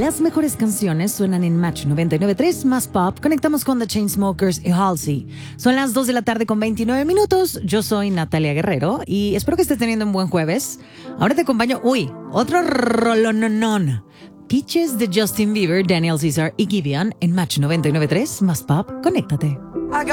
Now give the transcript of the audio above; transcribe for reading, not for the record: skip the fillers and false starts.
Las mejores canciones suenan en Match 99.3 más Pop. Conectamos con The Chainsmokers y Halsey. Son las 2 de la tarde con 29 minutos. Yo soy Natalia Guerrero y espero que estés teniendo un buen jueves. Ahora te acompaño. Otro rolononón. Peaches de Justin Bieber, Daniel Caesar y Giveon en Match 99.3 más Pop. Conéctate.